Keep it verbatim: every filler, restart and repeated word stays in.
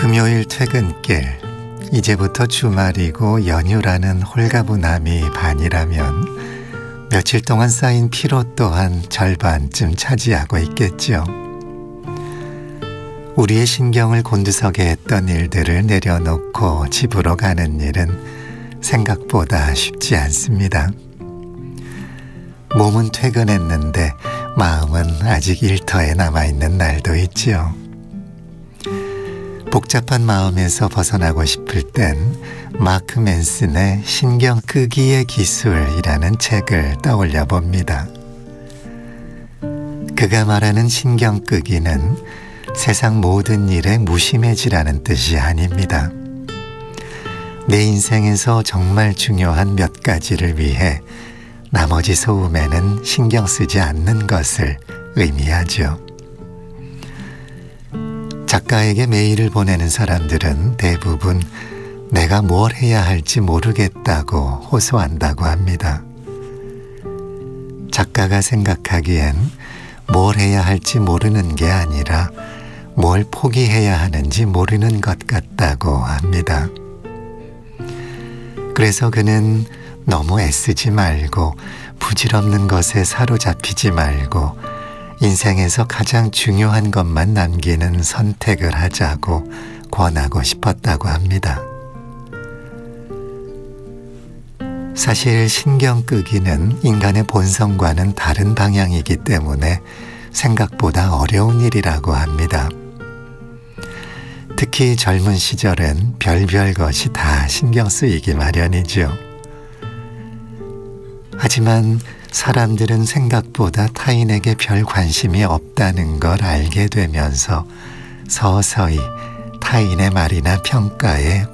금요일 퇴근길, 이제부터 주말이고 연휴라는 홀가분함이 반이라면 며칠 동안 쌓인 피로 또한 절반쯤 차지하고 있겠죠. 우리의 신경을 곤두서게 했던 일들을 내려놓고 집으로 가는 일은 생각보다 쉽지 않습니다. 몸은 퇴근했는데 마음은 아직 일터에 남아있는 날도 있지요. 복잡한 마음에서 벗어나고 싶을 땐 마크 맨슨의 신경 끄기의 기술이라는 책을 떠올려 봅니다. 그가 말하는 신경 끄기는 세상 모든 일에 무심해지라는 뜻이 아닙니다. 내 인생에서 정말 중요한 몇 가지를 위해 나머지 소음에는 신경 쓰지 않는 것을 의미하죠. 작가에게 메일을 보내는 사람들은 대부분 내가 뭘 해야 할지 모르겠다고 호소한다고 합니다. 작가가 생각하기엔 뭘 해야 할지 모르는 게 아니라 뭘 포기해야 하는지 모르는 것 같다고 합니다. 그래서 그는 너무 애쓰지 말고 부질없는 것에 사로잡히지 말고 인생에서 가장 중요한 것만 남기는 선택을 하자고 권하고 싶었다고 합니다. 사실 신경 끄기는 인간의 본성과는 다른 방향이기 때문에 생각보다 어려운 일이라고 합니다. 특히 젊은 시절엔 별별 것이 다 신경 쓰이기 마련이죠. 하지만 사람들은 생각보다 타인에게 별 관심이 없다는 걸 알게 되면서 서서히 타인의 말이나 평가에